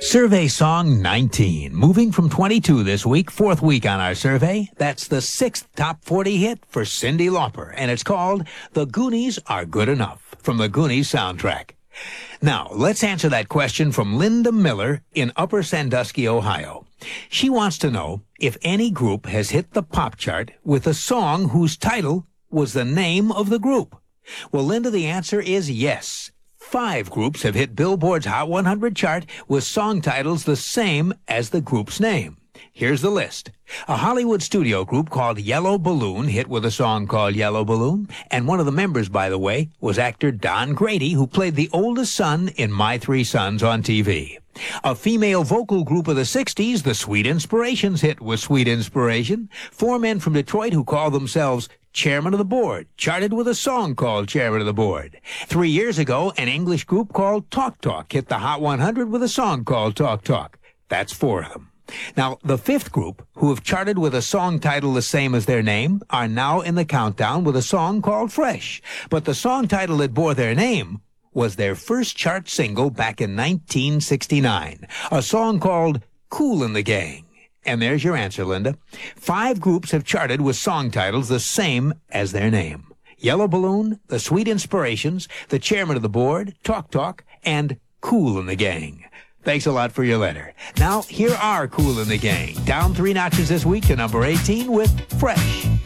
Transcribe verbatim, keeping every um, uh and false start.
Survey song nineteen, moving from twenty-two this week, fourth week on our survey. That's the sixth top forty hit for Cyndi Lauper, and it's called The Goonies Are Good Enough, from the Goonies soundtrack. Now, let's answer that question from Linda Miller in Upper Sandusky, Ohio. She wants to know if any group has hit the pop chart with a song whose title was the name of the group. Well, Linda, the answer is yes. Five groups have hit Billboard's Hot one hundred chart with song titles the same as the group's name. Here's the list. A Hollywood studio group called Yellow Balloon hit with a song called Yellow Balloon, and one of the members, by the way, was actor Don Grady, who played the oldest son in My Three Sons on T V. A female vocal group of the sixties, the Sweet Inspirations, hit with Sweet Inspiration. Four men from Detroit who call themselves Chairman of the Board charted with a song called Chairman of the Board. Three years ago, an English group called Talk Talk hit the Hot one hundred with a song called Talk Talk. That's four of them. Now, the fifth group, who have charted with a song title the same as their name, are now in the countdown with a song called Fresh. But the song title that bore their name was their first chart single back in nineteen sixty-nine, a song called Kool and the Gang. And there's your answer, Linda. Five groups have charted with song titles the same as their name. Yellow Balloon, The Sweet Inspirations, The Chairman of the Board, Talk Talk, and Kool and the Gang. Thanks a lot for your letter. Now, here are Kool and the Gang, down three notches this week to number eighteen with Fresh.